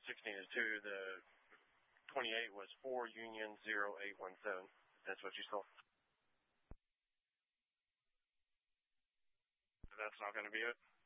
16 is 2. The 28 was 4 Union 0817. That's what you saw. That's not going to be it?